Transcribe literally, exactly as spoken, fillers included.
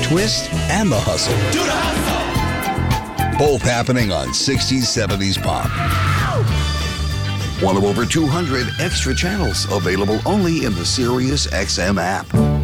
twist, and the hustle. Do the hustle! Both happening on sixties, seventies pop. One of over two hundred extra channels available only in the Sirius X M app.